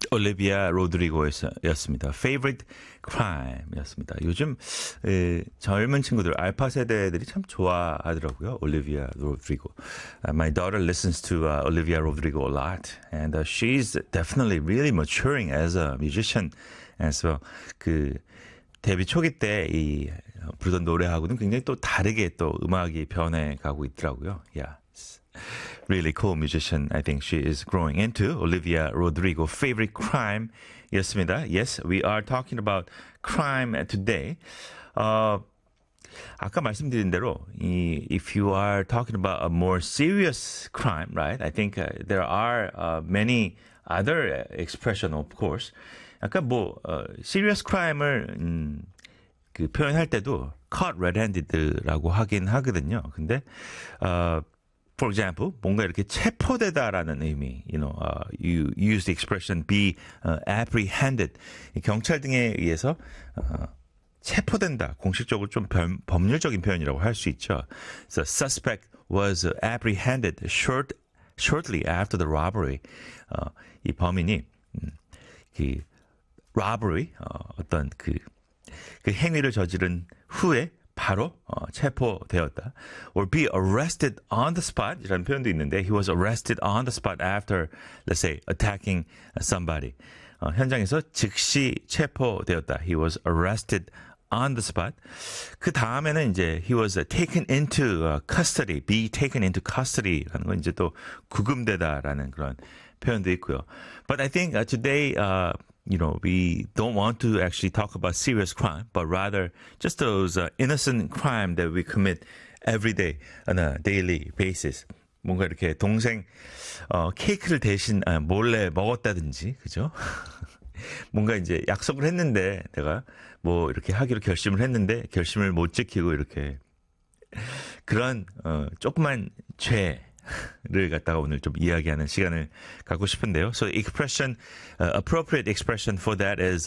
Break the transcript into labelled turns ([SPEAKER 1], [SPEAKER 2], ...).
[SPEAKER 1] 올리비아 로드리고였습니다. Favorite Crime였습니다. 요즘 젊은 친구들, 알파 세대들이 참 좋아하더라고요. 올리비아 로드리고. My daughter listens to Olivia Rodrigo a lot, and she's definitely really maturing as a musician. 그래서 그 데뷔 초기 때 이 부르던 노래하고는 굉장히 또 다르게 또 음악이 변해가고 있더라고요. Yeah. Really cool musician, I think she is growing into. Olivia Rodrigo, favorite crime 였습니다. Yes, we are talking about crime today. 아까 말씀드린 대로, if you are talking about a more serious crime, right? I think there are many other expression, of course. 아까 serious crime을 그 표현할 때도 caught red-handed라고 하긴 하거든요. 근데 for example, 뭔가 이렇게 체포되다라는 의미, you use the expression be apprehended. 경찰 등에 의해서 체포된다. 공식적으로 좀 법률적인 표현이라고 할 수 있죠. So suspect was apprehended shortly after the robbery. 이 범인이 그 robbery, 어떤 그 행위를 저지른 후에 바로 체포되었다. Or be arrested on the spot 이라는 표현도 있는데 he was arrested on the spot after, let's say, attacking somebody. 현장에서 즉시 체포되었다. He was arrested on the spot. 그 다음에는 이제 he was taken into custody, be taken into custody라는 건 이제 또 구금되다라는 그런 표현도 있고요. But I think today we don't want to actually talk about serious crime, but rather just those innocent crime that we commit every day on a daily basis. 뭔가 이렇게 동생 케이크를 대신 몰래 먹었다든지, 그죠? 뭔가 이제 약속을 했는데 내가 뭐 이렇게 하기로 결심을 했는데 결심을 못 지키고 이렇게 그런 조그만 죄를 갖다가 오늘 좀 이야기하는 시간을 갖고 싶은데요. So expression, appropriate expression for that is